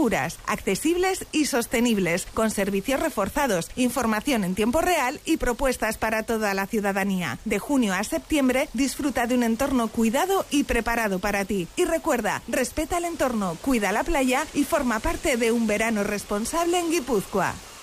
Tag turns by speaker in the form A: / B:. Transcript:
A: seguras, accesibles y sostenibles, con servicios reforzados, información en tiempo real y propuestas para toda la ciudadanía. De junio a septiembre, disfruta de un entorno cuidado y preparado para ti. Y recuerda, respeta el entorno, cuida la playa y forma parte de un verano responsable en Guipúzcoa.